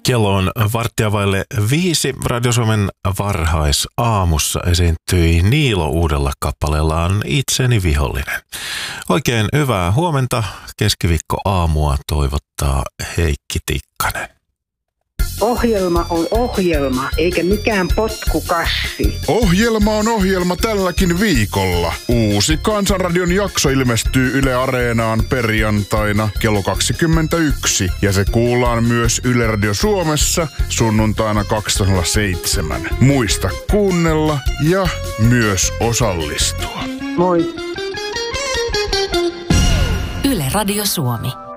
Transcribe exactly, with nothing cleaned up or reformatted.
Kello on varttia vaille viisi. Radio Suomen varhaisaamussa esiintyi Niilo uudella kappaleellaan Itseni vihollinen. Oikein hyvää huomenta. Keskiviikko aamua toivottaa Heikki Tikkanen. Ohjelma on ohjelma, eikä mikään potkukassi. Ohjelma on ohjelma tälläkin viikolla. Uusi Kansanradion jakso ilmestyy Yle Areenaan perjantaina kello kaksikymmentäyksi. Ja se kuullaan myös Yle Radio Suomessa sunnuntaina kaksitoista nolla seitsemän. Muista kuunnella ja myös osallistua. Moi. Yle Radio Suomi.